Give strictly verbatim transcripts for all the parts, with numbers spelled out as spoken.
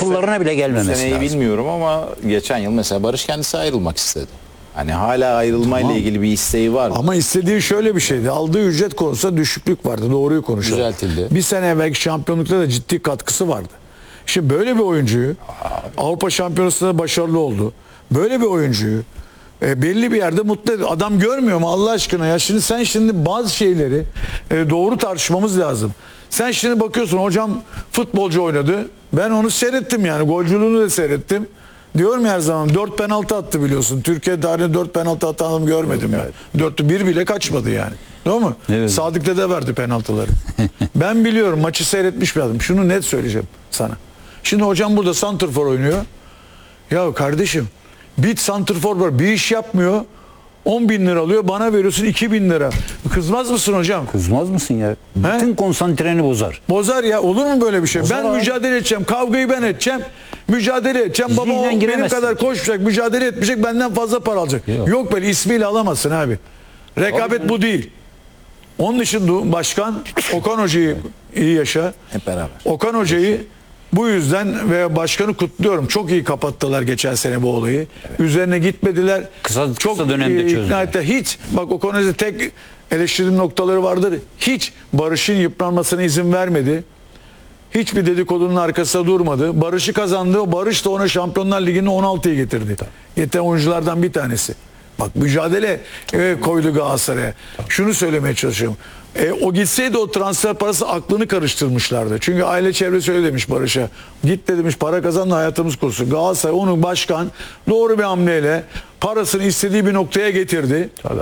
akıllarına bile gelmemesi seneyi lazım. bilmiyorum ama geçen yıl mesela Barış kendisi ayrılmak istedi. Hani hala ayrılmayla Tamam. ilgili bir isteği var mı? Ama istediği şöyle bir şeydi. Aldığı ücret konusunda düşüklük vardı. Doğruyu konuşalım. Düzeltildi. Bir sene evvelki şampiyonlukta da ciddi katkısı vardı. Şimdi böyle bir oyuncuyu Avrupa Şampiyonası'nda başarılı oldu. Böyle bir oyuncuyu e, belli bir yerde mutlu ediyor. Adam görmüyor mu Allah aşkına ya? Şimdi sen şimdi bazı şeyleri e, doğru tartışmamız lazım. Sen şimdi bakıyorsun hocam futbolcu oynadı. Ben onu seyrettim yani. Golcülüğünü de seyrettim. Diyorum ya her zaman dört penaltı attı biliyorsun. Türkiye tarihinde dört penaltı atan adam görmedim ya. Dörtte bir bile kaçmadı yani. Değil mi? Evet. Sadık Dede verdi penaltıları. Ben biliyorum maçı seyretmiş bir adam. Şunu net söyleyeceğim sana. Şimdi hocam burada santrfor oynuyor. Ya kardeşim bir santrfor var bir iş yapmıyor. on bin lira alıyor bana veriyorsun iki bin lira. Kızmaz mısın hocam? Kızmaz mısın ya? Bütün konsantreni bozar. Bozar ya olur mu böyle bir şey? Bozar ben abi. mücadele edeceğim. Kavgayı ben edeceğim. Mücadele edeceğim. Baba o Zihnen benim giremezsin. kadar koşacak, mücadele etmeyecek, benden fazla para alacak. Yok. Yok, böyle ismiyle alamazsın abi. Rekabet Abi, bu değil. Onun dışında başkan Okan Hoca'yı iyi yaşa. Hep beraber. Okan Hoca'yı bu yüzden ve başkanı kutluyorum. Çok iyi kapattılar geçen sene bu olayı. Üzerine gitmediler. Kısa- Çok kısa dönemde iyi ikna çözdüler. etti. Hiç bak Okan Hoca tek eleştirdiğim noktaları vardır. Hiç Barış'ın yıpranmasına izin vermedi. Hiçbir dedikodunun arkasında durmadı. Barış'ı kazandı. Barış da ona Şampiyonlar Ligi'ni on altıya getirdi. Yeten oyunculardan bir tanesi. Bak mücadele e, koydu Galatasaray'a. Şunu söylemeye çalışıyorum. E, o gitseydi o transfer parası aklını karıştırmışlardı. Çünkü aile çevresi öyle demiş Barış'a. Git de demiş para kazan da hayatımız kursun. Galatasaray onun başkan doğru bir hamleyle parasını istediği bir noktaya getirdi. Tabii.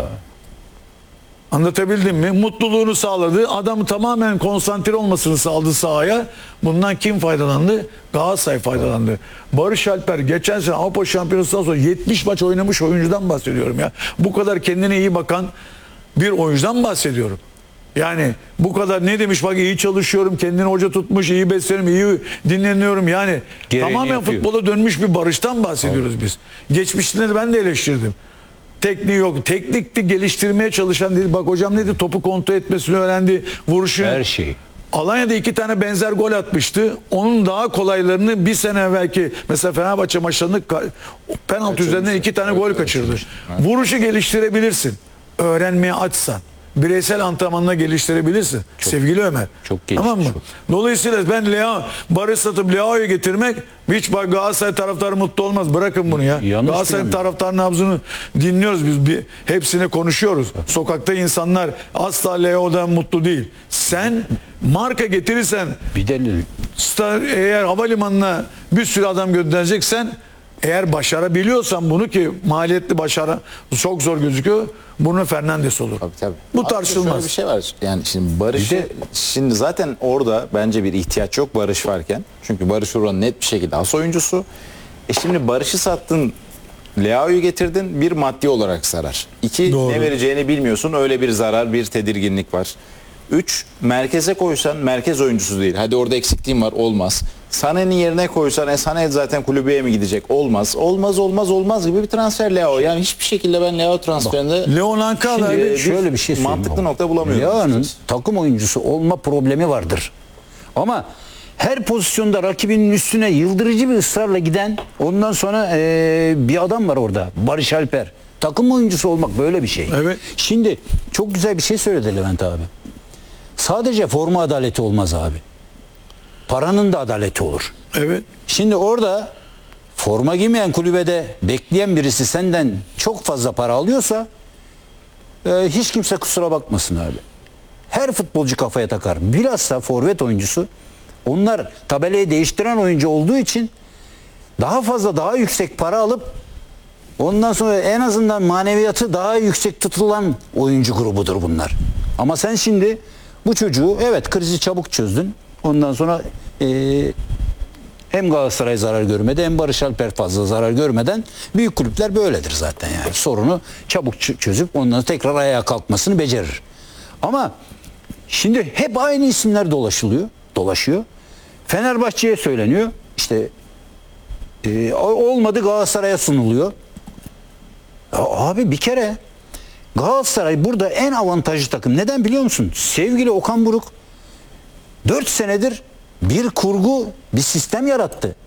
Anlatabildim mi? Mutluluğunu sağladı. Adam tamamen konsantre olmasını sağladı sahaya. Bundan kim faydalandı? Galatasaray faydalandı. Barış Alper geçen sene Avrupa Şampiyonası'ndan sonra yetmiş maç oynamış oyuncudan bahsediyorum ya. Bu kadar kendine iyi bakan bir oyuncudan bahsediyorum. Yani bu kadar ne demiş bak iyi çalışıyorum, kendini hoca tutmuş, iyi besleniyorum, iyi dinleniyorum. Yani Gereğini tamamen yapıyor. futbola dönmüş bir Barış'tan bahsediyoruz biz. Geçmişinde de ben de eleştirdim. Tekniği yok. Teknikti geliştirmeye çalışan değil. Bak hocam ne dedi? Topu kontrol etmesini öğrendi. Vuruşu. Her şeyi. Alanya'da iki tane benzer gol atmıştı. Onun daha kolaylarını bir sene evvelki mesela Fenerbahçe maçlarında ka- penaltı üzerinden iki tane gol kaçırdı. Vuruşu geliştirebilirsin. Öğrenmeye açsan. Bireysel antrenmanla geliştirebilirsin. Sevgili Ömer. çok gelişmiş Tamam mı? o. Dolayısıyla ben Leo, Barış satıp Leao'yu getirmek hiç bak Galatasaray taraftarı mutlu olmaz. Bırakın bunu ya. Yanlış Galatasaray bilmiyorum. taraftarının nabzını dinliyoruz biz. Bir, hepsine konuşuyoruz. Sokakta insanlar asla Leo'dan mutlu değil. Sen marka getirirsen Bir de star, eğer havalimanına bir sürü adam göndereceksen eğer başarabiliyorsan bunu ki maliyetli başarı çok zor gözüküyor. Bunu Fernandes olur. Tabii, tabii. Bu Abi tartışılmaz. şöyle bir şey var. Yani şimdi Barış'ı Bir de- şimdi zaten orada bence bir ihtiyaç yok Barış varken. Çünkü Barış oranın net bir şekilde as oyuncusu. E şimdi Barış'ı sattın, Leao'yu getirdin, bir maddi olarak zarar. İki, Doğru. ne vereceğini bilmiyorsun, öyle bir zarar, bir tedirginlik var. Üç, merkeze koysan merkez oyuncusu değil. Hadi orada eksikliğim var, olmaz. Sané'nin yerine koysan, e Sané zaten kulübeye mi gidecek? Olmaz. Olmaz, olmaz, olmaz gibi bir transfer Leao. Yani hiçbir şekilde ben Leao transferinde Leon Ankara Şimdi- şöyle bir şey söyleyeyim. mantıklı nokta bulamıyorum. Leao'nun takım oyuncusu olma problemi vardır. Ama her pozisyonda rakibinin üstüne yıldırıcı bir ısrarla giden ondan sonra eee, bir adam var orada. Barış Alper. Takım oyuncusu olmak böyle bir şey. Evet. Şimdi çok güzel bir şey söyledi Levent abi. Sadece forma adaleti olmaz abi. Paranın da adaleti olur. Evet. Şimdi orada forma giymeyen kulübede bekleyen birisi senden çok fazla para alıyorsa e, hiç kimse kusura bakmasın abi. Her futbolcu kafaya takar. Bilhassa forvet oyuncusu. Onlar tabelayı değiştiren oyuncu olduğu için daha fazla daha yüksek para alıp ondan sonra en azından maneviyatı daha yüksek tutulan oyuncu grubudur bunlar. Ama sen şimdi bu çocuğu evet krizi çabuk çözdün. Ondan sonra e, hem Galatasaray zarar görmedi hem Barış Alper fazla zarar görmeden büyük kulüpler böyledir zaten yani. Sorunu çabuk ç- çözüp ondan tekrar ayağa kalkmasını becerir. Ama şimdi hep aynı isimler dolaşılıyor, dolaşıyor. Fenerbahçe'ye söyleniyor. İşte e, olmadı Galatasaray'a sunuluyor. Ya abi bir kere Galatasaray burada en avantajlı takım. Neden biliyor musun? Sevgili Okan Buruk dört senedir bir kurgu, bir sistem yarattı.